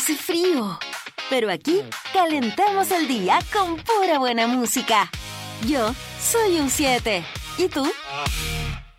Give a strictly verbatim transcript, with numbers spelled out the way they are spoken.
hace frío. Pero aquí calentamos el día con pura buena música. Yo soy un siete. ¿Y tú?